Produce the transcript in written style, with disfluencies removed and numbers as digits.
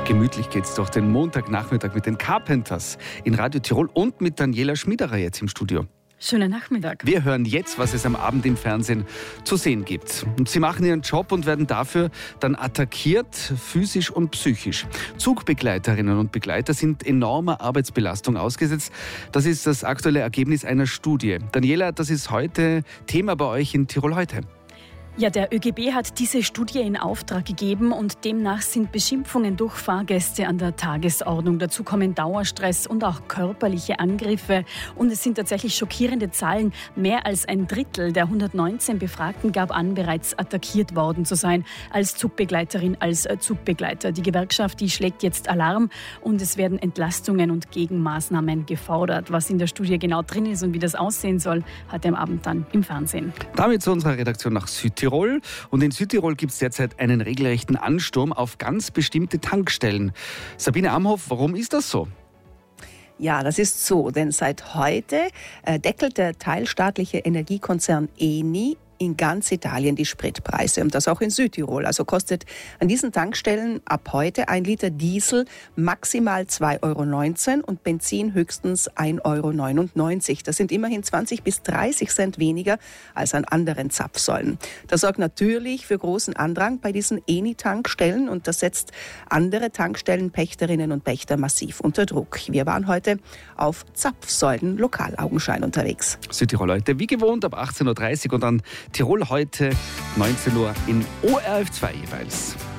Gemütlich geht's doch den Montagnachmittag mit den Carpenters in Radio Tirol und mit Daniela Schmiederer jetzt im Studio. Schönen Nachmittag. Wir hören jetzt, was es am Abend im Fernsehen zu sehen gibt. Und sie machen ihren Job und werden dafür dann attackiert, physisch und psychisch. Zugbegleiterinnen und Begleiter sind enormer Arbeitsbelastung ausgesetzt. Das ist das aktuelle Ergebnis einer Studie. Daniela, das ist heute Thema bei euch in Tirol heute. Ja, der ÖGB hat diese Studie in Auftrag gegeben und demnach sind Beschimpfungen durch Fahrgäste an der Tagesordnung. Dazu kommen Dauerstress und auch körperliche Angriffe. Und es sind tatsächlich schockierende Zahlen. Mehr als ein Drittel der 119 Befragten gab an, bereits attackiert worden zu sein als Zugbegleiterin, als Zugbegleiter. Die Gewerkschaft, die schlägt jetzt Alarm und es werden Entlastungen und Gegenmaßnahmen gefordert. Was in der Studie genau drin ist und wie das aussehen soll, hat er am Abend dann im Fernsehen. Damit zu unserer Redaktion nach Südtirol. Und in Südtirol gibt es derzeit einen regelrechten Ansturm auf ganz bestimmte Tankstellen. Sabine Amhoff, warum ist das so? Ja, das ist so, denn seit heute deckelt der teilstaatliche Energiekonzern Eni in ganz Italien die Spritpreise und das auch in Südtirol. Also kostet an diesen Tankstellen ab heute 1 Liter Diesel maximal 2,19 € und Benzin höchstens 1,99 €. Das sind immerhin 20 bis 30 Cent weniger als an anderen Zapfsäulen. Das sorgt natürlich für großen Andrang bei diesen Eni-Tankstellen und das setzt andere Tankstellenpächterinnen und Pächter massiv unter Druck. Wir waren heute auf Zapfsäulen Lokalaugenschein unterwegs. Südtirol heute wie gewohnt ab 18:30 Uhr und dann Tirol heute 19 Uhr in ORF2 jeweils.